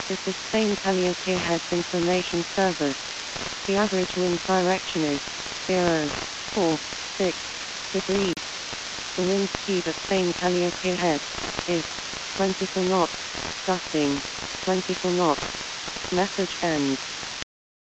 This is Spain Calliope Heads Information Service. The average wind direction is 046 degrees. The wind speed at Spain Calliope Head is 24 knots, gusting 24 knots. Message ends.